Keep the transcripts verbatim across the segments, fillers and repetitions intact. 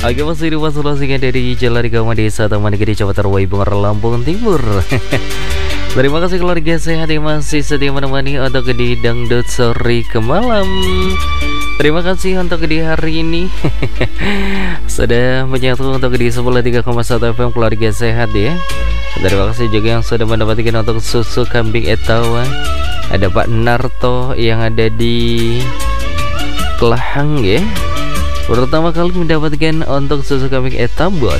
Oke, masih di pasulasikan dari Jalan Gama Desa Taman Negeri Kecamatan Waibungar, Lampung Timur. Terima kasih keluarga sehat yang masih setia menemani untuk di Dangdut Sore ke Malam. Terima kasih untuk di hari ini sudah menyatu untuk di sebelah tiga koma satu F M keluarga sehat ya. Terima kasih juga yang sudah mendapatkan untuk susu kambing etawa. Ada Pak Narto yang ada di Kelahang ya. Pertama kali mendapatkan untuk susu kambing etabos.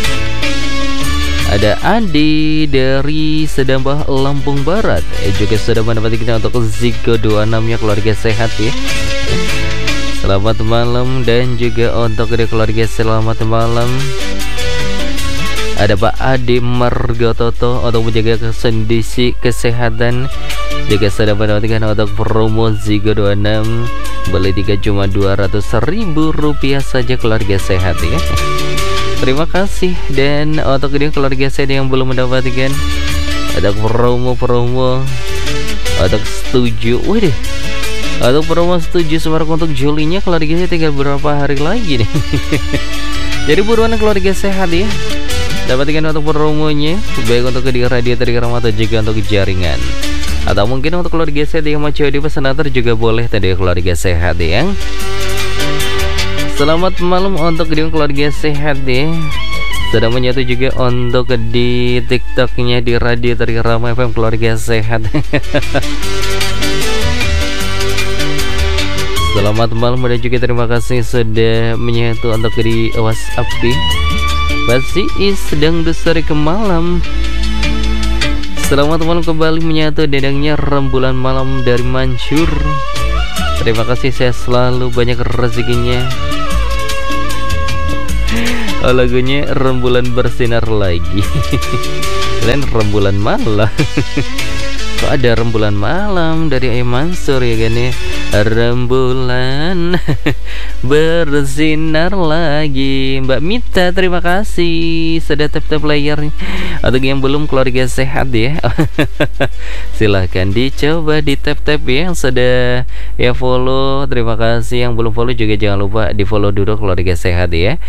Ada Andi dari Sedambah Lampung Barat, eh, juga sudah mendapatkan untuk Zigo dua puluh enam nya keluarga sehat ya. Selamat malam dan juga untuk keluarga selamat malam. Ada Pak Ade Margototo untuk menjaga kondisi kesehatan, juga sudah mendapatkan untuk promo Zigo dua puluh enam. Beli tiga cuma dua ratus ribu rupiah saja keluarga sehat ya. Terima kasih. Dan untuk dia keluarga sehat yang belum mendapatkan ada promo-promo untuk setuju. Waduh, untuk promo setuju semarak untuk Julinya keluarga sehat tinggal berapa hari lagi nih. Jadi buruan keluarga sehat ya, dapatkan untuk promonya, baik untuk di radio Telegram atau juga untuk jaringan. Atau mungkin untuk keluarga sehat yang mau coba di pesenator juga boleh tadi keluarga sehat ya. Selamat malam untuk di keluarga sehat ya. Sudah menyatu juga untuk di TikToknya di radio Telegram F M keluarga sehat. Selamat malam dan juga terima kasih sudah menyatu untuk di WhatsApp. Masih sedang Sore ke Malam. Selamat malam kembali menyatu dedangnya rembulan malam dari Mansur. Terima kasih, saya selalu banyak rezekinya. Oh, lagunya rembulan bersinar lagi. Dan rembulan malam. Kok ada rembulan malam dari Ayah Mansur ya kan ya. Rembulan bersinar lagi. Mbak Mita terima kasih sudah tap-tap layar. Untuk yang belum keluarga sehat ya, silahkan dicoba di tap-tap ya. Yang sudah ya follow terima kasih, yang belum follow juga jangan lupa di follow dulu keluarga sehat ya.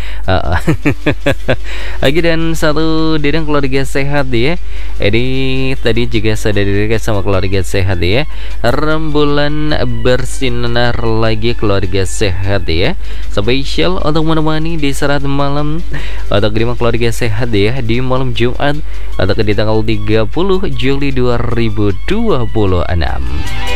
Lagi dan satu dedang keluarga sehat ya. Ini tadi juga sudah dirikan sama keluarga sehat ya. Rembulan bersinar lagi keluarga sehat ya. Spesial untuk menemani di saat malam untuk lima keluarga sehat ya di malam Jumat atau di tanggal tiga puluh Juli dua ribu dua puluh enam.